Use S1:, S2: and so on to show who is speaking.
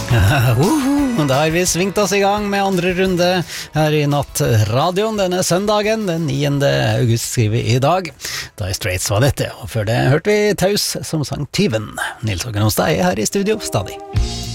S1: Da har vi svingt oss i gang med andre runde her i Nattradioen denne søndagen, den 9. august skriver vi i dag. Dire Straits var dette, og før det hørte vi Taus som sang Tyven. Nils Hågen hos deg her i studio stadig.